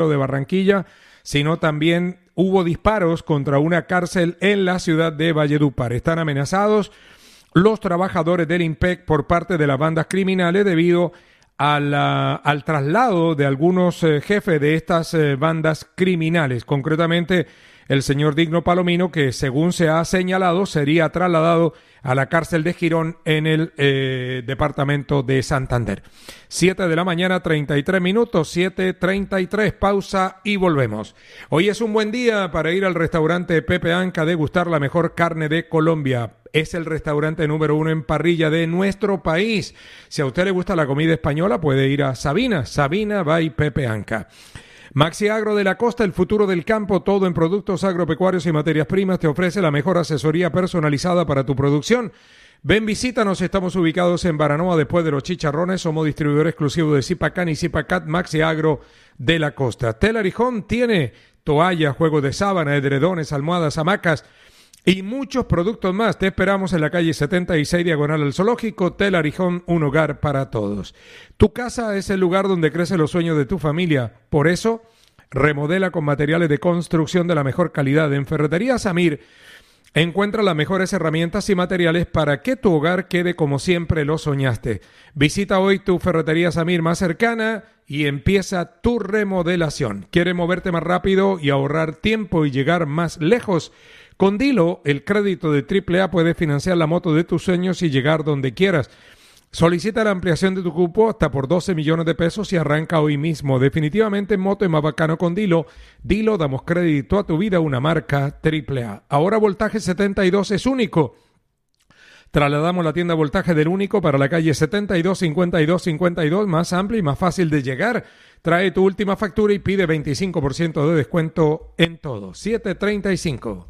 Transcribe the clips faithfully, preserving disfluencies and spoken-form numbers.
de Barranquilla, sino también hubo disparos contra una cárcel en la ciudad de Valledupar. Están amenazados los trabajadores del IMPEC por parte de las bandas criminales debido a la, al traslado de algunos eh, jefes de estas eh, bandas criminales, concretamente el señor Digno Palomino, que según se ha señalado sería trasladado a la cárcel de Girón en el eh, departamento de Santander. Siete de la mañana, treinta y tres minutos, siete treinta y tres, pausa y volvemos. Hoy es un buen día para ir al restaurante Pepe Anca a degustar la mejor carne de Colombia. Es el restaurante número uno en parrilla de nuestro país. Si a usted le gusta la comida española, puede ir a Sabina, Sabina by Pepe Anca. Maxi Agro de la Costa, el futuro del campo, todo en productos agropecuarios y materias primas, te ofrece la mejor asesoría personalizada para tu producción. Ven, visítanos, estamos ubicados en Baranoa, después de los Chicharrones, somos distribuidor exclusivo de Zipacan y Zipacat. Maxi Agro de la Costa. Telar Home tiene toallas, juegos de sábana, edredones, almohadas, hamacas y muchos productos más. Te esperamos en la calle setenta y seis, diagonal al Zoológico. Telar Home, un hogar para todos. Tu casa es el lugar donde crecen los sueños de tu familia. Por eso, remodela con materiales de construcción de la mejor calidad. En Ferretería Samir, encuentra las mejores herramientas y materiales para que tu hogar quede como siempre lo soñaste. Visita hoy tu Ferretería Samir más cercana y empieza tu remodelación. ¿Quieres moverte más rápido y ahorrar tiempo y llegar más lejos? Con Dilo, el crédito de triple A, puedes financiar la moto de tus sueños y llegar donde quieras. Solicita la ampliación de tu cupo hasta por doce millones de pesos y arranca hoy mismo. Definitivamente moto es más bacano con Dilo. Dilo, damos crédito a tu vida, una marca triple A. Ahora Voltaje setenta y dos es único. Trasladamos la tienda Voltaje del Único para la calle setenta y dos, cincuenta y dos, cincuenta y dos, más amplia y más fácil de llegar. Trae tu última factura y pide veinticinco por ciento de descuento en todo. siete treinta y cinco.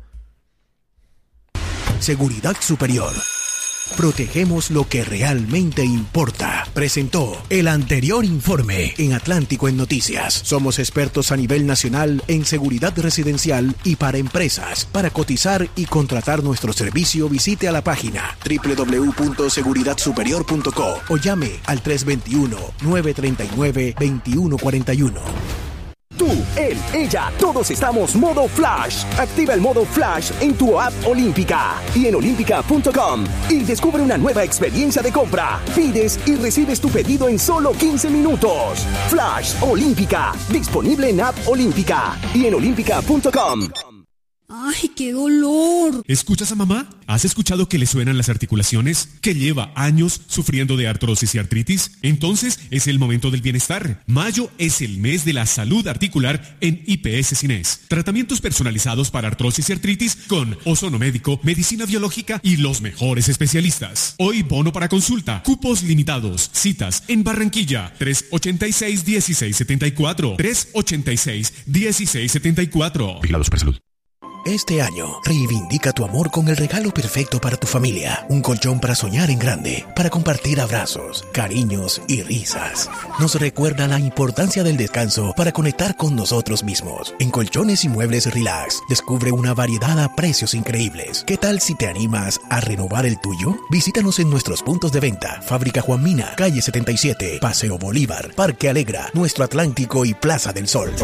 Seguridad Superior. Protegemos lo que realmente importa. Presentó el anterior informe en Atlántico en Noticias. Somos expertos a nivel nacional en seguridad residencial y para empresas. Para cotizar y contratar nuestro servicio, visite a la página doble u doble u doble u punto seguridad superior punto co o llame al tres dos uno, nueve tres nueve, dos uno cuatro uno. Tú, él, ella, todos estamos modo Flash. Activa el modo Flash en tu app Olímpica y en olímpica punto com y descubre una nueva experiencia de compra. Pides y recibes tu pedido en solo quince minutos. Flash Olímpica, disponible en app Olímpica y en olímpica punto com. ¡Ay, qué dolor! ¿Escuchas a mamá? ¿Has escuchado que le suenan las articulaciones? ¿Que lleva años sufriendo de artrosis y artritis? Entonces es el momento del bienestar. Mayo es el mes de la salud articular en I P S Cines. Tratamientos personalizados para artrosis y artritis con ozono médico, medicina biológica y los mejores especialistas. Hoy bono para consulta. Cupos limitados. Citas en Barranquilla. tres ochenta y seis, dieciséis setenta y cuatro. tres ochenta y seis, dieciséis setenta y cuatro. Vigilado Supersalud. Este año, reivindica tu amor con el regalo perfecto para tu familia. Un colchón para soñar en grande, para compartir abrazos, cariños y risas. Nos recuerda la importancia del descanso para conectar con nosotros mismos. En Colchones y Muebles Relax, descubre una variedad a precios increíbles. ¿Qué tal si te animas a renovar el tuyo? Visítanos en nuestros puntos de venta. Fábrica Juan Mina, calle setenta y siete, Paseo Bolívar, Parque Alegra, Nuestro Atlántico y Plaza del Sol.